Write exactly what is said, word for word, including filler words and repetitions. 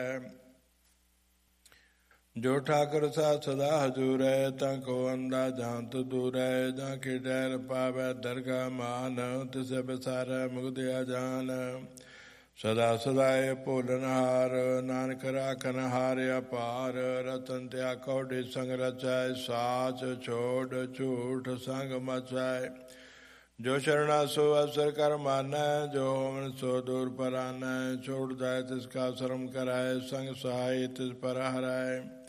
ਜੋ ਠਾਕੁਰ ਸਾ ਸਦਾ ਹਜੂਰੈ ਤਾਂ ਕੋ ਅੰਦਾ ਜਾਂਤ ਦੂਰੈ ਜਾਂ ਕਿ ਡੈਰ ਪਾਵੈ ਦਰਗਾ ਮਾਨ ਤਿਸ ਬਸਾਰੈ ਮੁਗਦਿਆ ਜਾਨ ਸਦਾ ਸਦਾਏ ਭੋਲਨਹਾਰ ਨਾਨਕ ਰਾਖਨ ਹਾਰ ਅਪਾਰ ਰਤਨ ਤਿਆ ਕੌਡੀ ਸੰਗ ਰਚੈ ਸਾਚ ਛੋੜ ਝੂਠ ਸੰਗ ਮਚੈ ਜੋ ਸ਼ਰਣਾ ਸੋ ਅਵਸਰ ਕਰ ਮਾਨੈ ਜੋ ਹੋਵਨ ਸੋ ਦੂਰ ਪਰਾਨੈ ਛੋੜ ਜਾਏ ਤਿਸ ਕਾ ਸ਼ਰਮ ਕਰਾਏ ਸੰਗ ਸਹਾਈ ਤਿਸ ਪਰ ਹਰਾਏ